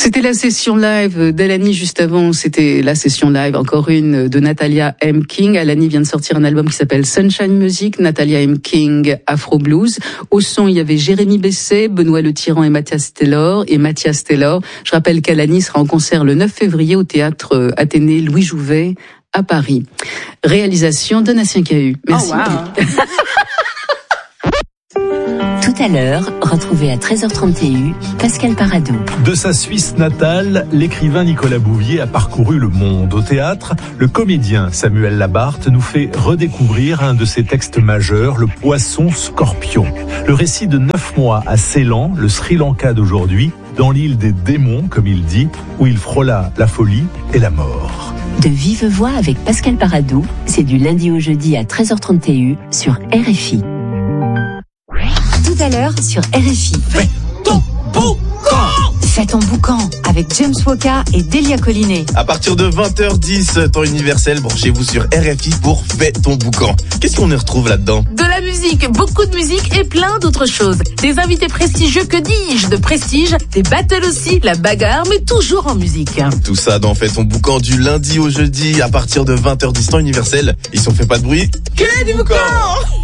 C'était la session live d'Alani juste avant. C'était la session live, encore une, de Natalia M. King. Alani vient de sortir un album qui s'appelle Sunshine Music, Natalia M. King, Afro Blues. Au son, il y avait Jérémy Besset, Benoît Le Tyran et Mathias Taylor. Je rappelle qu'Alani sera en concert le 9 février au théâtre Athénée Louis Jouvet à Paris. Réalisation Donatien Cahu. Merci. Oh, wow. Tout à l'heure, retrouvez à 13h30 TU Pascal Paradou. De sa Suisse natale, l'écrivain Nicolas Bouvier a parcouru le monde. Au théâtre, le comédien Samuel Labarthe nous fait redécouvrir un de ses textes majeurs, Le Poisson Scorpion. Le récit de 9 mois à Ceylan, le Sri Lanka d'aujourd'hui, dans l'île des démons, comme il dit, où il frôla la folie et la mort. De vive voix avec Pascal Paradou, c'est du lundi au jeudi à 13h30 TU sur RFI. Tout à l'heure sur RFI. Fais ton boucan. Fais ton boucan avec James Woka et Delia Collinet. À partir de 20h10, temps universel, branchez-vous sur RFI pour Fais ton boucan. Qu'est-ce qu'on y retrouve là-dedans? De la musique, beaucoup de musique et plein d'autres choses. Des invités prestigieux, que dis-je, de prestige, des battles aussi, la bagarre, mais toujours en musique. Tout ça dans Fais ton boucan du lundi au jeudi à partir de 20h10, temps universel. Ils sont fait pas de bruit. Que du boucan!